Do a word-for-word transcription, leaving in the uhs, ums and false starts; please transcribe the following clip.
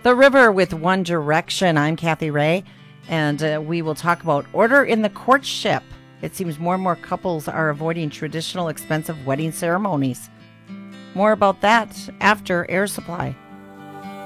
The River with One Direction. I'm Kathy Ray, and uh, we will talk about order in the courtship. It seems more and more couples are avoiding traditional expensive wedding ceremonies. More about that after Air Supply.